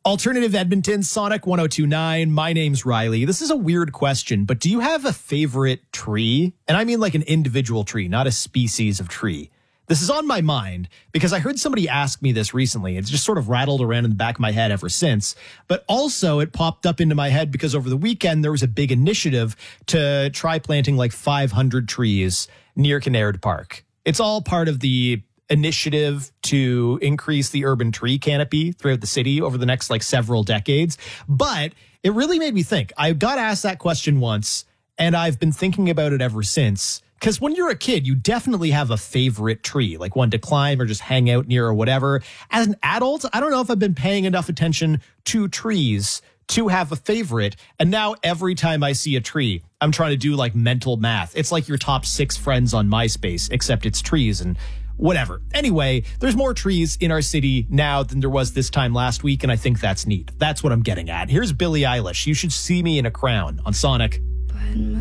Alternative Edmonton, Sonic 1029. My name's Riley. This is a weird question, but do you have a favorite tree? And I mean like an individual tree, not a species of tree. This is on my mind because I heard somebody ask me this recently. It's just sort of rattled around in the back of my head ever since. But also it popped up into my head because over the weekend there was a big initiative to try planting like 500 trees near Kinnaird Park. It's all part of the initiative to increase the urban tree canopy throughout the city over the next like several decades. But it really made me think. I got asked that question once and I've been thinking about it ever since. Because when you're a kid, you definitely have a favorite tree, like one to climb or just hang out near or whatever. As an adult, I don't know if I've been paying enough attention to trees to have a favorite. And now every time I see a tree, I'm trying to do like mental math. It's like your top 6 friends on MySpace, except it's trees and whatever. Anyway, there's more trees in our city now than there was this time last week, and I think that's neat. That's what I'm getting at. Here's Billie Eilish. You Should See Me in a Crown on Sonic.